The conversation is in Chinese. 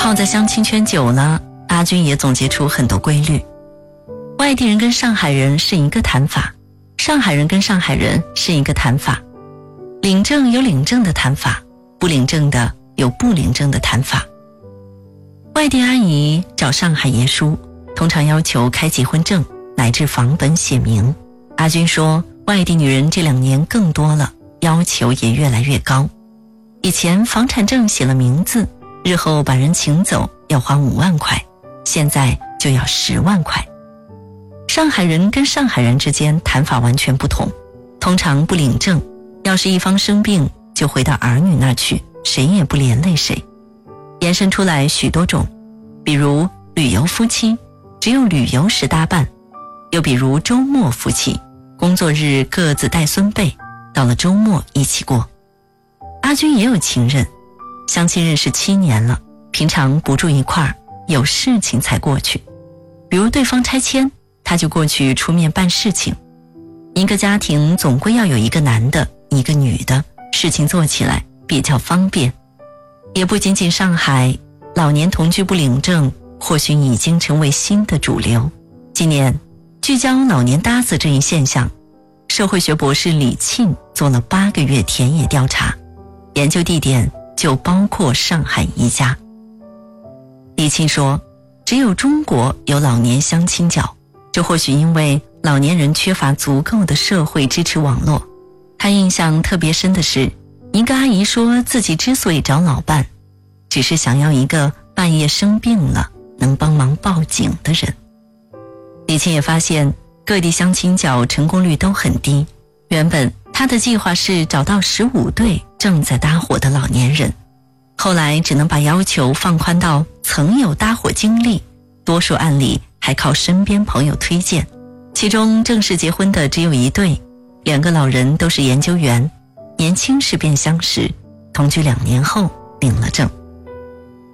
泡在相亲圈久了，阿军也总结出很多规律。外地人跟上海人是一个谈法，上海人跟上海人是一个谈法，领证有领证的谈法，不领证的有不领证的谈法。外地阿姨找上海爷叔，通常要求开结婚证乃至房本写明。阿军说，外地女人这2年更多了，要求也越来越高。以前房产证写了名字，日后把人请走要花5万块，现在就要10万块。上海人跟上海人之间谈法完全不同，通常不领证，要是一方生病就回到儿女那去，谁也不连累谁。延伸出来许多种，比如旅游夫妻，只有旅游时搭伴；又比如周末夫妻，工作日各自带孙辈，到了周末一起过。阿军也有情人，相亲认识7年了，平常不住一块儿，有事情才过去。比如对方拆迁，他就过去出面办事情。一个家庭总归要有一个男的一个女的，事情做起来比较方便。也不仅仅上海，老年同居不领证或许已经成为新的主流。今年聚焦老年搭子这一现象，社会学博士李沁做了8个月田野调查，研究地点就包括上海一家。李沁说，只有中国有老年相亲角，这或许因为老年人缺乏足够的社会支持网络。他印象特别深的是，一个阿姨说自己之所以找老伴，只是想要一个半夜生病了能帮忙报警的人。李沁也发现各地相亲角成功率都很低，原本他的计划是找到15对正在搭伙的老年人，后来只能把要求放宽到曾有搭伙经历，多数案例还靠身边朋友推荐。其中正式结婚的只有1对，2个老人都是研究员，年轻时便相识，同居2年后领了证。